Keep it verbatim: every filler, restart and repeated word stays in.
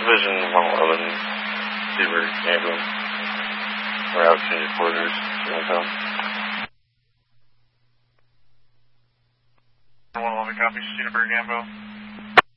Vision one eleven, Silver Gambo. We're out changing quarters. You want to come? one eleven, copy, Silver Gambo.